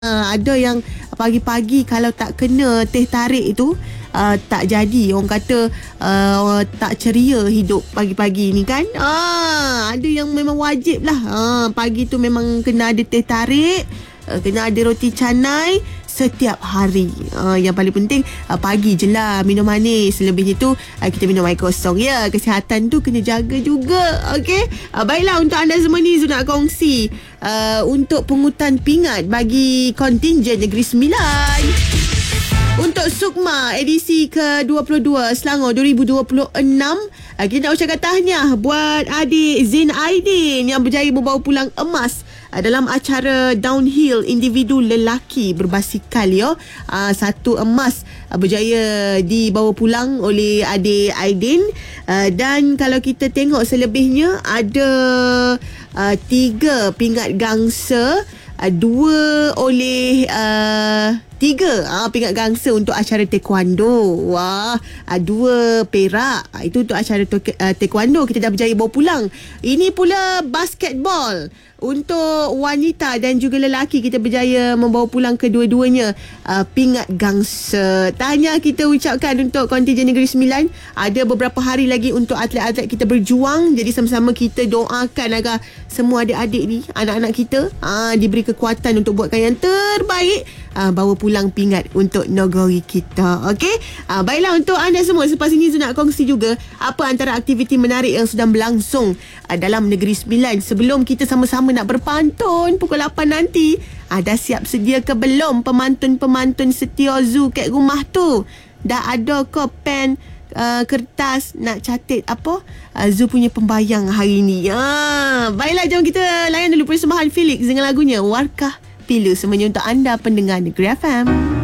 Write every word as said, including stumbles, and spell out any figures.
Uh, ada yang pagi-pagi kalau tak kena teh tarik itu uh, tak jadi. Orang kata uh, tak ceria hidup pagi-pagi ni kan. uh, Ada yang memang wajib lah, uh, pagi tu memang kena ada teh tarik, uh, kena ada roti canai setiap hari. uh, Yang paling penting uh, pagi je lah minum manis. Selebihnya tu uh, kita minum air kosong ya. Kesihatan tu kena jaga juga. Okey, uh, baiklah, untuk anda semua ni Zul nak kongsi uh, untuk pungutan pingat bagi kontingen Negeri Sembilan untuk Sukma edisi ke dua puluh dua Selangor dua ribu dua puluh enam. uh, Kita nak ucapkan tahniah buat adik Zain Aidin yang berjaya membawa pulang emas dalam acara downhill individu lelaki berbasikal ya. Uh, satu emas uh, berjaya dibawa pulang oleh adik Aidin. Uh, dan kalau kita tengok selebihnya ada uh, tiga pingat gangsa, uh, dua oleh uh, tiga uh, pingat gangsa untuk acara taekwondo. Wah, uh, dua perak uh, itu untuk acara to- uh, taekwondo kita dah berjaya bawa pulang. Ini pula basketball untuk wanita dan juga lelaki kita berjaya membawa pulang kedua-duanya uh, pingat gangsa. Tahniah kita ucapkan untuk kontingen Negeri Sembilan. Ada beberapa hari lagi untuk atlet-atlet kita berjuang. Jadi sama-sama kita doakan agar semua adik-adik ni, anak-anak kita uh, diberi kekuatan untuk buatkan yang terbaik, uh, bawa pulang pingat untuk negeri kita. Okey, uh, baiklah, untuk anda semua, selepas ini saya nak kongsi juga apa antara aktiviti menarik yang sedang berlangsung uh, dalam Negeri Sembilan. Sebelum kita sama-sama nak berpantun pukul lapan nanti, ada siap sedia ke belum pemantun-pemantun setia Zoo kat rumah tu? Dah ada ke pen, uh, kertas nak catat apa uh, Zoo punya pembayang hari ni? Ah, baiklah, jom kita layan dulu persembahan Felix dengan lagunya Warkah Pilu, semuanya untuk anda pendengar Negeri F M.